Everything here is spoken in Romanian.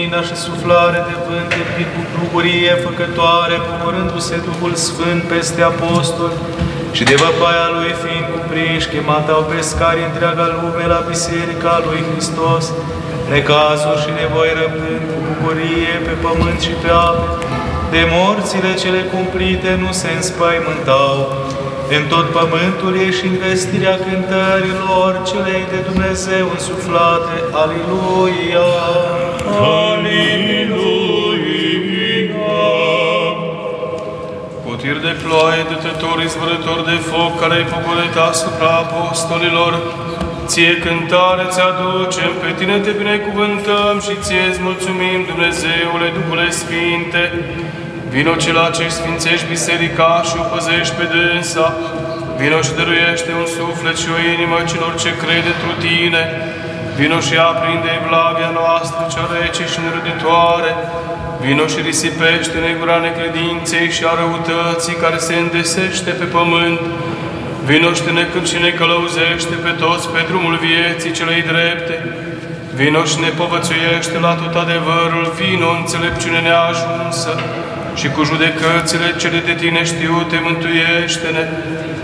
lumina și suflare de vânt, de bucurie făcătoare, pogorându-se Duhul Sfânt peste apostoli și de văpaia Lui fiind cuprinși, chematau pescarii întreaga lume la Biserica Lui Hristos, necazuri și nevoi răbdând cu bucurie pe pământ și pe ape, de morțile cele cumplite nu se înspăimântau, în tot pământul ieșind vestirea cântărilor celei de Dumnezeu însuflate. Aliluia! Aliluia! Potir de ploaie, dătător, izvărător de foc, care ai pogorât asupra apostolilor, ție cântare ți-aducem, pe tine te binecuvântăm și ție-ți mulțumim, Dumnezeule, Duhule Sfinte. Vino cela ce sfințești biserica și o păzești pe dânsa. Vino și dăruiește un suflet și o inimă celor ce cred întru tine. Vino și aprinde evlavia noastră cea rece și nerăditoare. Vino și risipește negura necredinței și a răutății care se îndesește pe pământ. Vino și ne călăuzește pe toți pe drumul vieții celei drepte. Vino și ne povățuiește la tot adevărul. Vino înțelepciune neajunsă și cu judecățile cele de tine știute mântuiește-ne.